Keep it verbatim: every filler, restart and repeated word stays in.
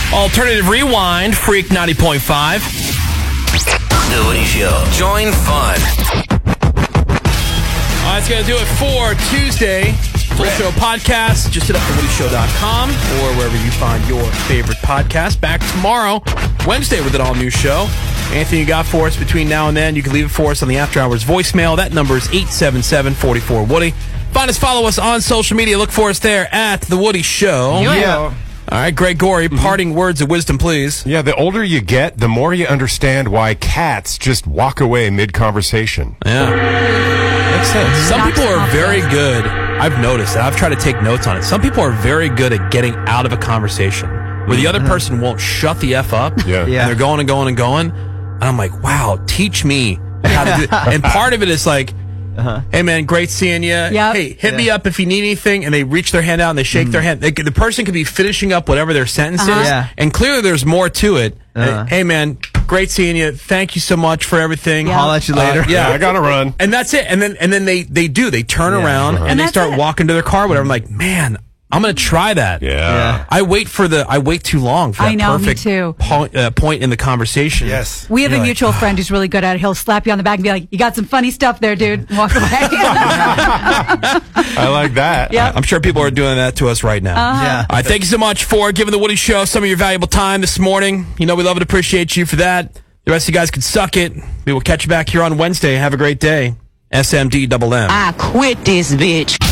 Alternative Rewind, Freak ninety point five. The Woody Show. Join fun. All right, that's going to do it for Tuesday. Full show podcast. Just hit up the woody show dot com or wherever you find your favorite podcast. Back tomorrow, Wednesday, with an all-new show. Anything you got for us between now and then, you can leave it for us on the After Hours voicemail. That number is eight seven seven, four four, Woody. Find us, follow us on social media. Look for us there at The Woody Show. Yeah. All right, Greg Gorey, parting words of wisdom, please. Yeah, the older you get, the more you understand why cats just walk away mid-conversation. Yeah. Makes sense. Some people are very good. I've noticed that. I've tried to take notes on it. Some people are very good at getting out of a conversation where the other person won't shut the F up. Yeah. And Yeah. they're going and going and going. And I'm like, wow, teach me how to do it. And part of it is like, Uh-huh. hey, man, great seeing you. Yep. Hey, hit me up if you need anything. And they reach their hand out and they shake their hand. They, the person could be finishing up whatever their sentence Uh-huh. is. Yeah. And clearly there's more to it. Uh-huh. Hey, man, great seeing you. Thank you so much for everything. Yeah. I'll let you later. Uh, yeah. Yeah, I gotta run. And that's it. And then and then they, they do. They turn Yeah. around Uh-huh. and, And they that's start it. walking to their car, whatever. I'm like, man, I'm going to try that. Yeah. Yeah. I wait for the, I wait too long for that I know, me perfect too. Point, uh, point in the conversation. Yes. We have You're a like, mutual friend who's really good at it. He'll slap you on the back and be like, you got some funny stuff there, dude. And walk away. I like that. Yep. I'm sure people are doing that to us right now. Yeah. All right, thank you so much for giving the Woody Show some of your valuable time this morning. You know, we love and appreciate you for that. The rest of you guys can suck it. We will catch you back here on Wednesday. Have a great day. S M D double M. I quit this bitch.